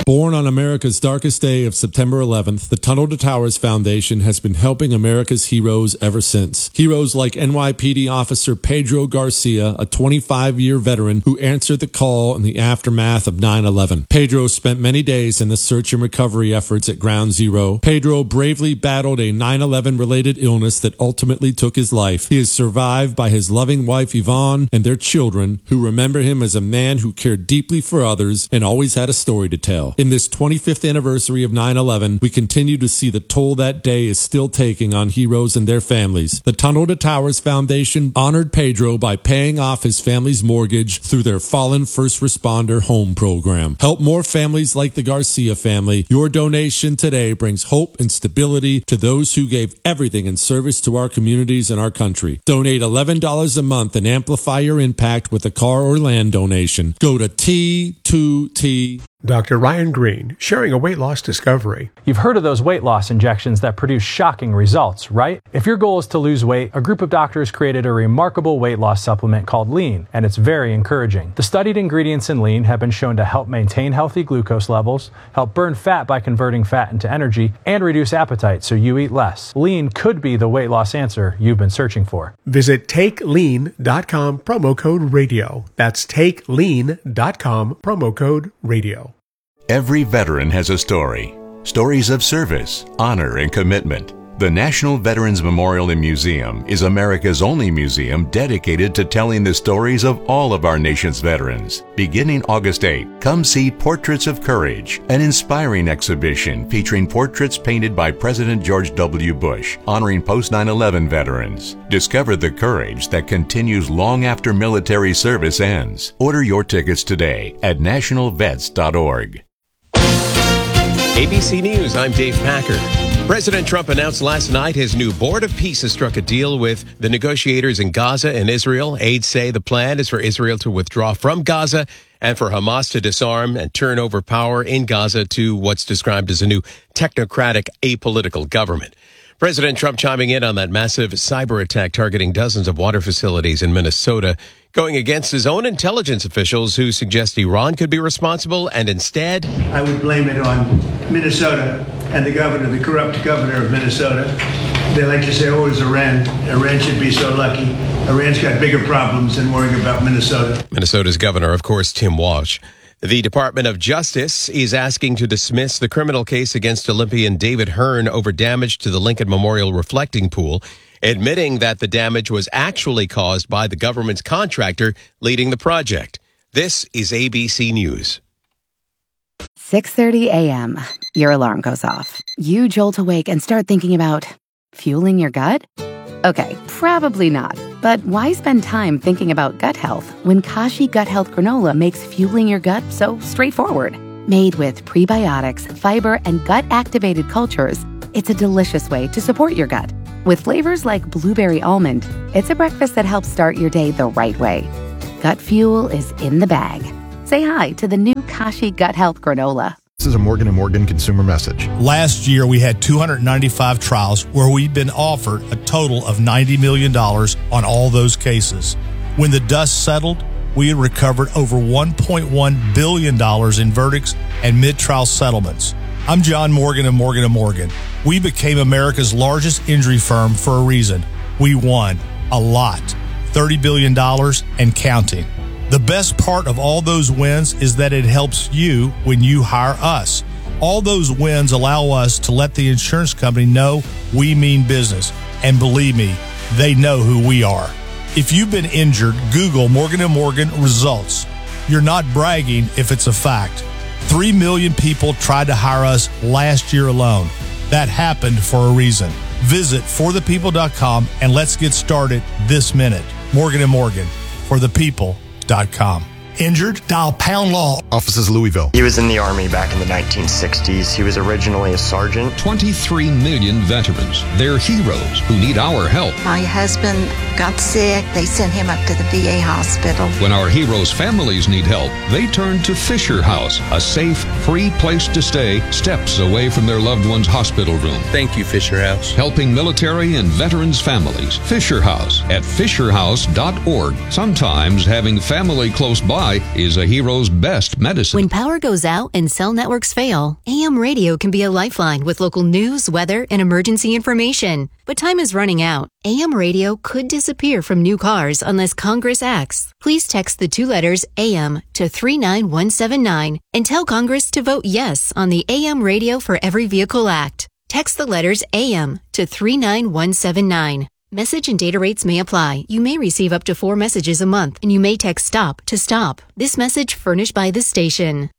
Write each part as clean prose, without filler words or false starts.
Born on America's darkest day of September 11th, the Tunnel to Towers Foundation has been helping America's heroes ever since. Heroes like NYPD officer Pedro Garcia, a 25-year veteran who answered the call in the aftermath of 9/11. Pedro spent many days in the search and recovery efforts at Ground Zero. Pedro bravely battled a 9/11-related illness that ultimately took his life. He is survived by his loving wife Yvonne and their children, who remember him as a man who cared deeply for others and always had a story to tell. In this 25th anniversary of 9/11, we continue to see the toll that day is still taking on heroes and their families. The Tunnel to Towers Foundation honored Pedro by paying off his family's mortgage through their Fallen First Responder Home Program. Help more families like the Garcia family. Your donation today brings hope and stability to those who gave everything in service to our communities and our country. Donate $11 a month and amplify your impact with a car or land donation. Go to T2T. Dr. Ryan Green, sharing a weight loss discovery. You've heard of those weight loss injections that produce shocking results, right? If your goal is to lose weight, a group of doctors created a remarkable weight loss supplement called Lean, and it's very encouraging. The studied ingredients in Lean have been shown to help maintain healthy glucose levels, help burn fat by converting fat into energy, and reduce appetite so you eat less. Lean could be the weight loss answer you've been searching for. Visit TakeLean.com, promo code radio. That's TakeLean.com, promo code radio. Every veteran has a story. Stories of service, honor, and commitment. The National Veterans Memorial and Museum is America's only museum dedicated to telling the stories of all of our nation's veterans. Beginning August 8, come see Portraits of Courage, an inspiring exhibition featuring portraits painted by President George W. Bush, honoring post-9/11 veterans. Discover the courage that continues long after military service ends. Order your tickets today at nationalvets.org. ABC News, I'm Dave Packer. President Trump announced last night his new Board of Peace has struck a deal with the negotiators in Gaza and Israel. Aides say the plan is for Israel to withdraw from Gaza and for Hamas to disarm and turn over power in Gaza to what's described as a new technocratic, apolitical government. President Trump chiming in on that massive cyber attack targeting dozens of water facilities in Minnesota, going against his own intelligence officials who suggest Iran could be responsible, and instead, I would blame it on Minnesota and the governor, the corrupt governor of Minnesota. They like to say, oh, it's Iran. Iran should be so lucky. Iran's got bigger problems than worrying about Minnesota. Minnesota's governor, of course, Tim Walsh. The Department of Justice is asking to dismiss the criminal case against Olympian David Hearn over damage to the Lincoln Memorial reflecting pool, admitting that the damage was actually caused by the government's contractor leading the project. This is ABC News. 6:30 a.m. Your alarm goes off. You jolt awake and start thinking about fueling your gut? Okay, probably not. But why spend time thinking about gut health when Kashi Gut Health Granola makes fueling your gut so straightforward? Made with prebiotics, fiber, and gut-activated cultures, it's a delicious way to support your gut. With flavors like blueberry almond, it's a breakfast that helps start your day the right way. Gut fuel is in the bag. Say hi to the new Kashi Gut Health Granola. This is a Morgan & Morgan consumer message. Last year, we had 295 trials where we've been offered a total of $90 million on all those cases. When the dust settled, we had recovered over $1.1 billion in verdicts and mid-trial settlements. I'm John Morgan of Morgan & Morgan. We became America's largest injury firm for a reason. We won a lot, $30 billion and counting. The best part of all those wins is that it helps you when you hire us. All those wins allow us to let the insurance company know we mean business. And believe me, they know who we are. If you've been injured, Google Morgan & Morgan results. You're not bragging if it's a fact. 3 million people tried to hire us last year alone. That happened for a reason. Visit forthepeople.com and let's get started this minute. Morgan & Morgan, for the people.com. Injured? Dial pound law. Offices Louisville. He was in the Army back in the 1960s. He was originally a sergeant. 23 million veterans. They're heroes who need our help. My husband got sick. They sent him up to the VA hospital. When our heroes' families need help, they turn to Fisher House, a safe, free place to stay, steps away from their loved one's hospital room. Thank you, Fisher House. Helping military and veterans' families. Fisher House at fisherhouse.org. Sometimes having family close by Wi-Fi is a hero's best medicine. When power goes out and cell networks fail, AM radio can be a lifeline with local news, weather, and emergency information. But time is running out. AM radio could disappear from new cars unless Congress acts. Please text the 2 letters AM to 39179 and tell Congress to vote yes on the AM Radio for Every Vehicle Act. Text the letters AM to 39179. Message and data rates may apply. You may receive up to 4 messages a month, and you may text STOP to stop. This message furnished by the station.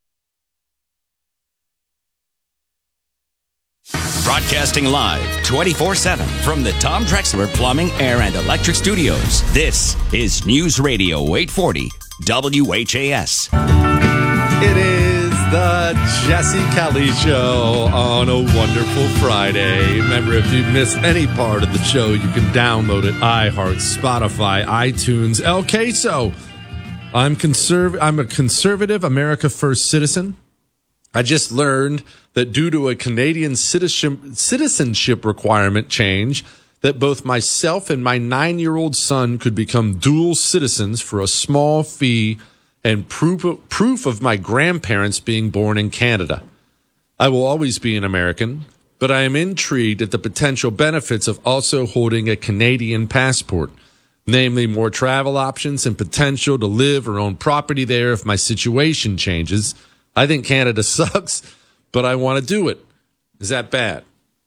Broadcasting live 24/7 from the Tom Drexler Plumbing, Air, and Electric Studios. This is News Radio 840 WHAS. It is the Jesse Kelly Show on a wonderful Friday. Remember, if you missed any part of the show, you can download it. iHeart, Spotify, iTunes, El Queso. I'm a conservative America First citizen. I just learned that due to a Canadian citizenship requirement change, that both myself and my 9-year-old son could become dual citizens for a small fee and proof of my grandparents being born in Canada. I will always be an American, but I am intrigued at the potential benefits of also holding a Canadian passport, namely more travel options and potential to live or own property there if my situation changes. I think Canada sucks, but I want to do it. Is that bad?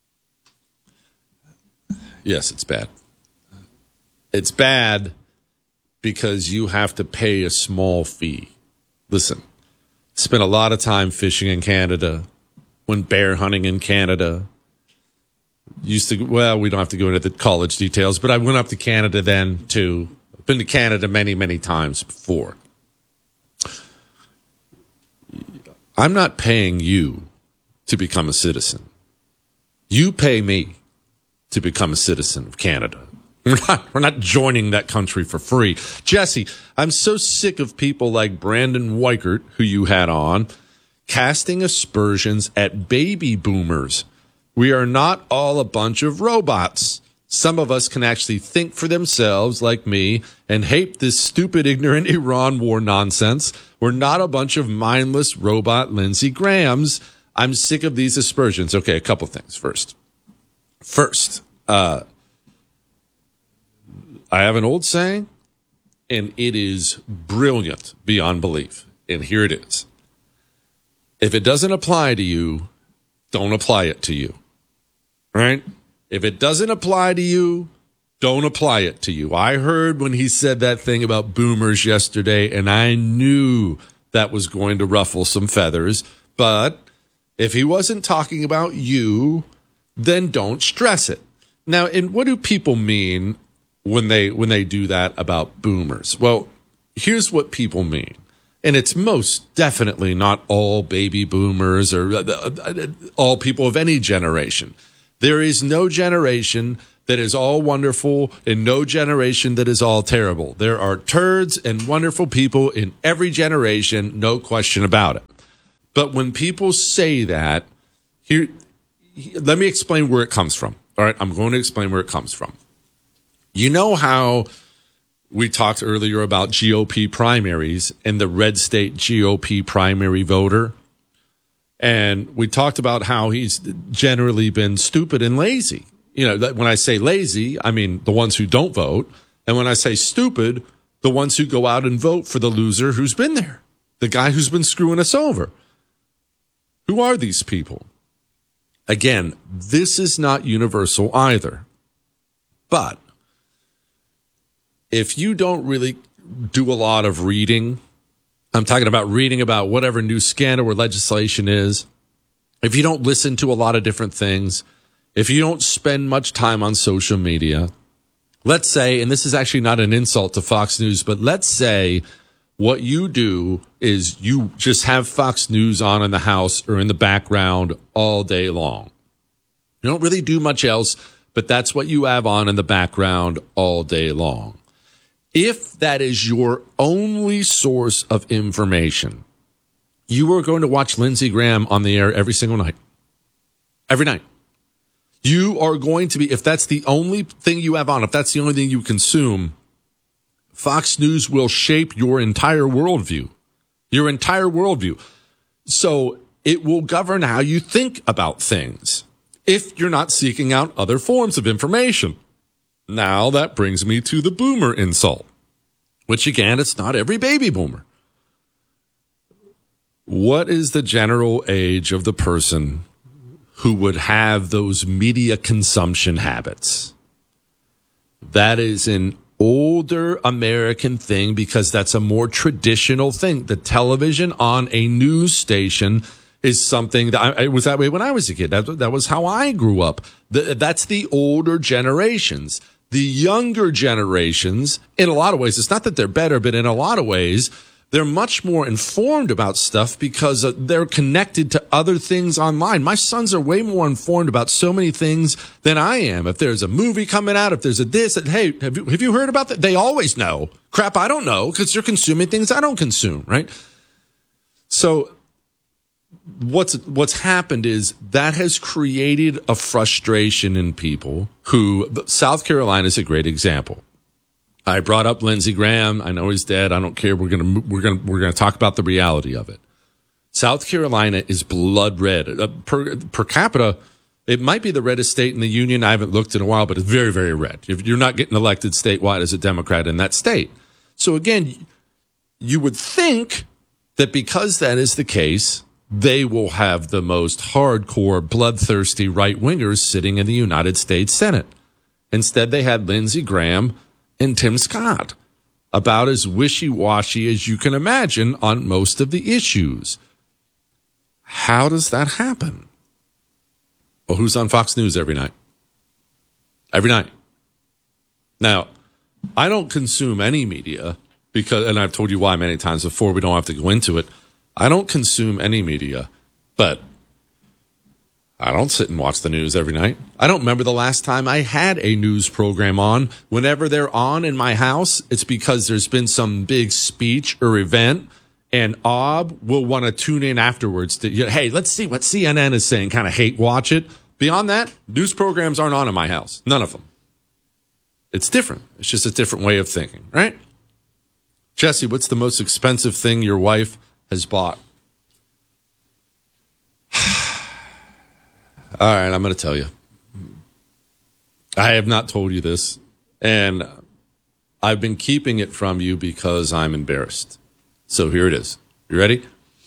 Yes, it's bad. It's bad because you have to pay a small fee. Listen, spent a lot of time fishing in Canada, went bear hunting in Canada. We don't have to go into the college details, but I went up to Canada then too. I've been to Canada many, many times before. I'm not paying you to become a citizen. You pay me to become a citizen of Canada. We're not joining that country for free. Jesse, I'm so sick of people like Brandon Weichert, who you had on, casting aspersions at baby boomers. We are not all a bunch of robots. Some of us can actually think for themselves, like me, and hate this stupid, ignorant Iran war nonsense. We're not a bunch of mindless robot Lindsey Grahams. I'm sick of these aspersions. Okay, a couple things. First, I have an old saying, and it is brilliant beyond belief. And here it is. If it doesn't apply to you, don't apply it to you. Right? If it doesn't apply to you, don't apply it to you. I heard when he said that thing about boomers yesterday, and I knew that was going to ruffle some feathers. But if he wasn't talking about you, then don't stress it. Now, and what do people mean when they do that about boomers? Well, here's what people mean. And it's most definitely not all baby boomers or all people of any generation. There is no generation that is all wonderful and no generation that is all terrible. There are turds and wonderful people in every generation, no question about it. But when people say that, let me explain where it comes from. All right, I'm going to explain where it comes from. You know how we talked earlier about GOP primaries and the red state GOP primary voter? And we talked about how he's generally been stupid and lazy. You know, when I say lazy, I mean the ones who don't vote. And when I say stupid, the ones who go out and vote for the loser who's been there, the guy who's been screwing us over. Who are these people? Again, this is not universal either. But if you don't really do a lot of reading, I'm talking about reading about whatever new scandal or legislation is. If you don't listen to a lot of different things, if you don't spend much time on social media, let's say, and this is actually not an insult to Fox News, but let's say what you do is you just have Fox News on in the house or in the background all day long. You don't really do much else, but that's what you have on in the background all day long. If that is your only source of information, you are going to watch Lindsey Graham on the air every single night. Every night. You are going to be, if that's the only thing you have on, if that's the only thing you consume, Fox News will shape your entire worldview. Your entire worldview. So it will govern how you think about things if you're not seeking out other forms of information. Now that brings me to the boomer insult, which again, it's not every baby boomer. What is the general age of the person who would have those media consumption habits? That is an older American thing because that's a more traditional thing. The television on a news station is something that it was that way when I was a kid. That was how I grew up. That's the older generations. The younger generations, in a lot of ways, it's not that they're better, but in a lot of ways, they're much more informed about stuff because they're connected to other things online. My sons are way more informed about so many things than I am. If there's a movie coming out, if there's a this, hey, have you heard about that? They always know. Crap, I don't know because they're consuming things I don't consume, right? So what's happened is that has created a frustration in people who, South Carolina is a great example. I brought up Lindsey Graham. I know he's dead. I don't care. We're gonna talk about the reality of it. South Carolina is blood red. Per capita, it might be the reddest state in the union. I haven't looked in a while, but it's very, very red. If you're not getting elected statewide as a Democrat in that state. So again, you would think that because that is the case, they will have the most hardcore, bloodthirsty right-wingers sitting in the United States Senate. Instead, they had Lindsey Graham and Tim Scott, about as wishy-washy as you can imagine on most of the issues. How does that happen? Well, who's on Fox News every night? Every night. Now, I don't consume any media because, and I've told you why many times before, we don't have to go into it. I don't consume any media, but I don't sit and watch the news every night. I don't remember the last time I had a news program on. Whenever they're on in my house, it's because there's been some big speech or event, and Ob will want to tune in afterwards to, hey, let's see what CNN is saying, kind of hate watch it. Beyond that, news programs aren't on in my house. None of them. It's different. It's just a different way of thinking, right? Jesse, what's the most expensive thing your wife has bought? All right, I'm going to tell you. I have not told you this, and I've been keeping it from you because I'm embarrassed. So here it is. You ready?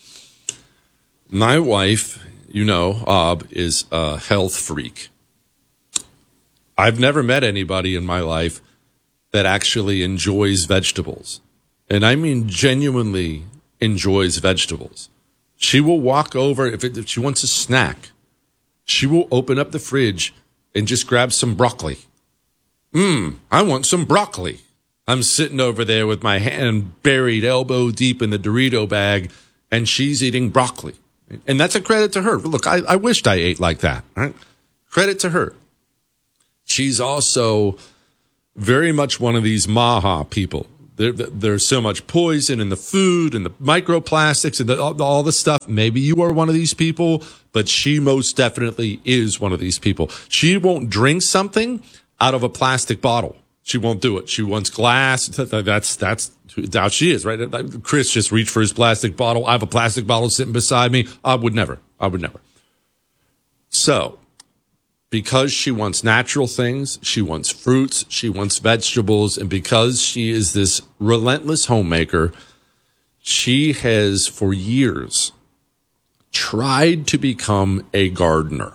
My wife, Ob, is a health freak. I've never met anybody in my life that actually enjoys vegetables. And I mean genuinely enjoys vegetables. She will walk over, if she wants a snack, she will open up the fridge and just grab some broccoli. I want some broccoli. I'm sitting over there with my hand buried elbow deep in the Dorito bag, and she's eating broccoli. And that's a credit to her. Look, I wished I ate like that. Right? Credit to her. She's also very much one of these Maha people. There's so much poison in the food and the microplastics and all the stuff. Maybe you are one of these people, but she most definitely is one of these people. She won't drink something out of a plastic bottle. She won't do it. She wants glass. That's how she is, right? Chris just reached for his plastic bottle. I have a plastic bottle sitting beside me. I would never. So, because she wants natural things, she wants fruits, she wants vegetables, and because she is this relentless homemaker, she has for years tried to become a gardener.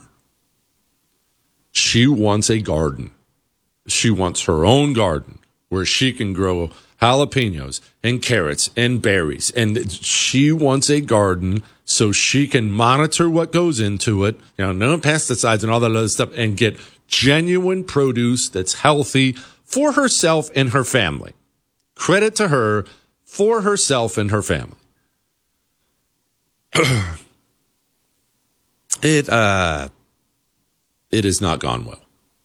She wants a garden. She wants her own garden where she can grow jalapenos and carrots and berries. And she wants a garden so she can monitor what goes into it, no pesticides and all that other stuff, and get genuine produce that's healthy for herself and her family. Credit to her for herself and her family. It has not gone well.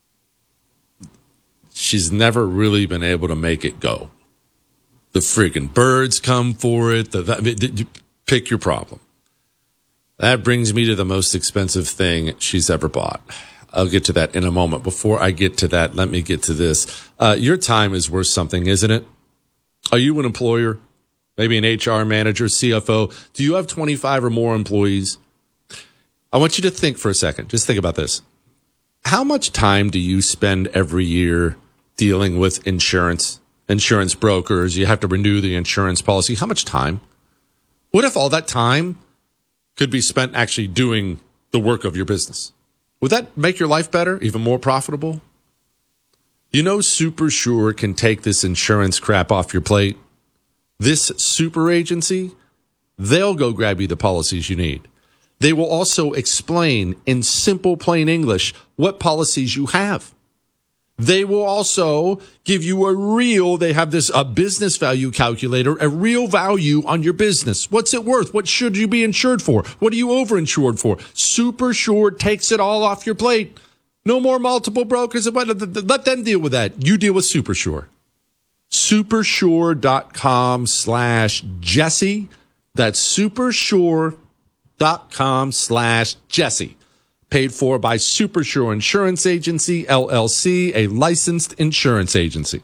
She's never really been able to make it go. The freaking birds come for it. Pick your problem. That brings me to the most expensive thing she's ever bought. I'll get to that in a moment. Before I get to that, let me get to this. Your time is worth something, isn't it? Are you an employer? Maybe an HR manager, CFO? Do you have 25 or more employees? I want you to think for a second. Just think about this. How much time do you spend every year dealing with insurance brokers? You have to renew the insurance policy. How much time? What if all that time could be spent actually doing the work of your business? Would that make your life better, even more profitable? You know, Super Sure can take this insurance crap off your plate. This super agency, they'll go grab you the policies you need. They will also explain in simple, plain English what policies you have. They will also give you they have a business value calculator, a real value on your business. What's it worth? What should you be insured for? What are you overinsured for? Super Sure takes it all off your plate. No more multiple brokers. Let them deal with that. You deal with Super Sure. Supersure.com/Jesse. That's supersure.com/Jesse. Paid for by Super Sure Insurance Agency, LLC, a licensed insurance agency.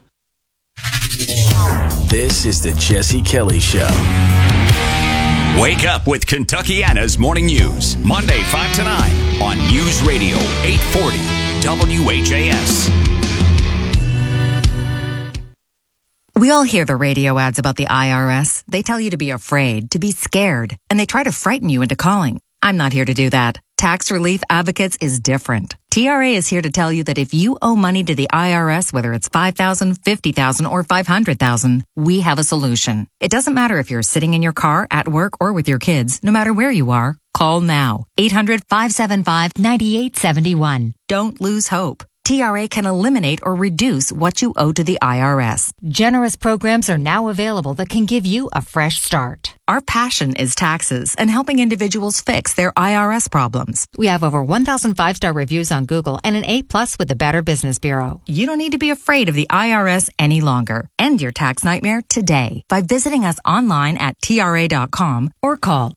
This is the Jesse Kelly Show. Wake up with Kentuckiana's Morning News, Monday 5 to 9 on News Radio 840 WHAS. We all hear the radio ads about the IRS. They tell you to be afraid, to be scared, and they try to frighten you into calling. I'm not here to do that. Tax Relief Advocates is different. TRA is here to tell you that if you owe money to the IRS, whether it's $5,000, $50,000, or $500,000, we have a solution. It doesn't matter if you're sitting in your car, at work, or with your kids. No matter where you are, call now. 800-575-9871. Don't lose hope. TRA can eliminate or reduce what you owe to the IRS. Generous programs are now available that can give you a fresh start. Our passion is taxes and helping individuals fix their IRS problems. We have over 1,000 5-star reviews on Google and an A+ with the Better Business Bureau. You don't need to be afraid of the IRS any longer. End your tax nightmare today by visiting us online at TRA.com or call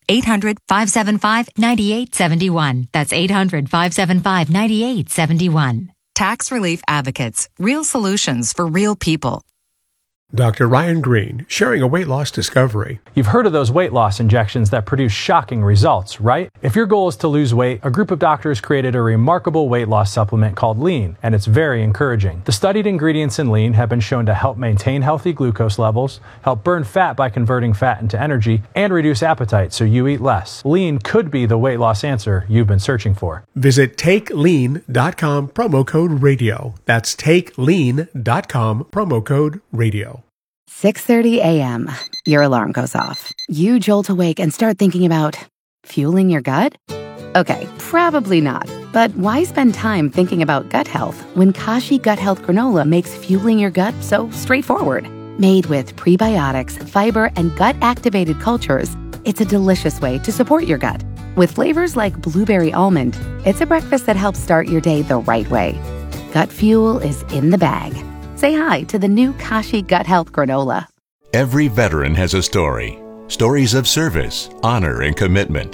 800-575-9871. That's 800-575-9871. Tax Relief Advocates. Real solutions for real people. Dr. Ryan Green, sharing a weight loss discovery. You've heard of those weight loss injections that produce shocking results, right? If your goal is to lose weight, a group of doctors created a remarkable weight loss supplement called Lean, and it's very encouraging. The studied ingredients in Lean have been shown to help maintain healthy glucose levels, help burn fat by converting fat into energy, and reduce appetite so you eat less. Lean could be the weight loss answer you've been searching for. Visit TakeLean.com, promo code radio. That's TakeLean.com, promo code radio. 6:30 a.m. Your alarm goes off. You jolt awake and start thinking about fueling your gut? Okay, probably not. But why spend time thinking about gut health when Kashi Gut Health Granola makes fueling your gut so straightforward? Made with prebiotics, fiber, and gut-activated cultures, it's a delicious way to support your gut. With flavors like blueberry almond, it's a breakfast that helps start your day the right way. Gut fuel is in the bag. Say hi to the new Kashi Gut Health Granola. Every veteran has a story. Stories of service, honor, and commitment.